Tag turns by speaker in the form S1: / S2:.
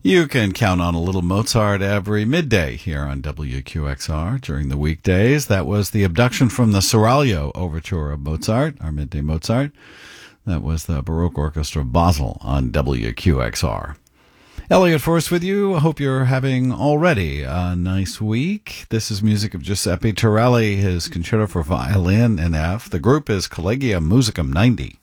S1: You can count on a little Mozart every midday here on WQXR during the weekdays. That was the Abduction from the Seraglio Overture of Mozart, our midday Mozart. That was the Baroque Orchestra Basel on WQXR. Elliot Force with you. I hope you're having already a nice week. This is music of Giuseppe Torelli, his Concerto for Violin in F. The group is Collegium Musicum 90.